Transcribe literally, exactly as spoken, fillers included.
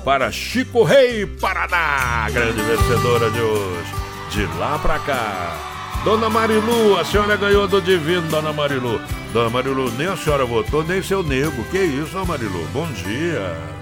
para Chico Rei, Paraná, grande vencedora de hoje. De lá pra cá, Dona Marilu, a senhora ganhou do divino, Dona Marilu. Dona Marilu, nem a senhora votou, nem seu nego. Que isso, Dona Marilu? Bom dia.